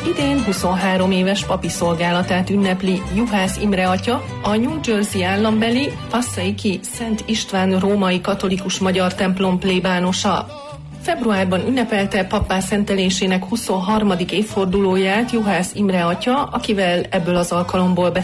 Idén 23 éves papi szolgálatát ünnepli Juhász Imre atya, a New Jersey állambeli Passaic-i Szent István római katolikus magyar templom plébánosa. Februárban ünnepelte pappá szentelésének 23. évfordulóját Juhász Imre atya, akivel ebből az alkalomból